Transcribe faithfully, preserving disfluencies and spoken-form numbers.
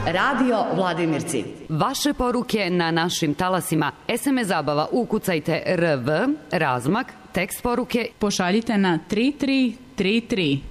Radio Vladimirci. Vaše poruke na našim talasima. es em es zabava ukucajte R V, razmak, tekst poruke pošaljite na tri tri tri tri.